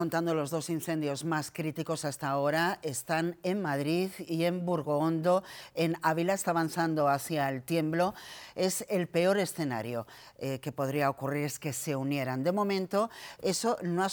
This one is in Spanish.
Contando los dos incendios más críticos hasta ahora están en Madrid y en Burgoondo. En Ávila está avanzando hacia el tiemblo. Es el peor escenario que podría ocurrir, es que se unieran. De momento, eso no ha